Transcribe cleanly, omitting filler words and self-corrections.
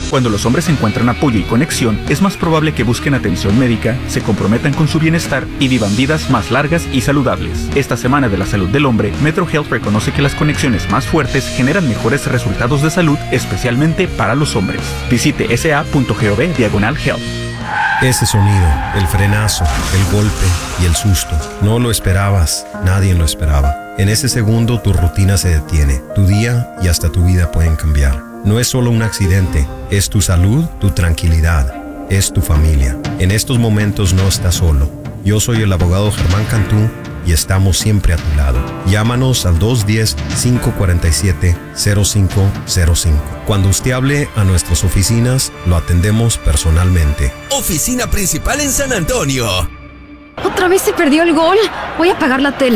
Cuando los hombres encuentran apoyo y conexión, es más probable que busquen atención médica, se comprometan con su bienestar y vivan vidas más largas y saludables. Esta semana de la salud del hombre, Metro Health reconoce que las conexiones más fuertes generan mejores resultados de salud, especialmente para los hombres. Visite sa.gov/health. Ese sonido, el frenazo, el golpe y el susto. No lo esperabas, nadie lo esperaba. En ese segundo tu rutina se detiene, tu día y hasta tu vida pueden cambiar. No es solo un accidente, es tu salud, tu tranquilidad, es tu familia. En estos momentos no estás solo. Yo soy el abogado Germán Cantú y estamos siempre a tu lado. Llámanos al 210-547-0505. Cuando usted hable a nuestras oficinas, lo atendemos personalmente. Oficina principal en San Antonio. ¿Otra vez se perdió el gol? Voy a apagar la tele.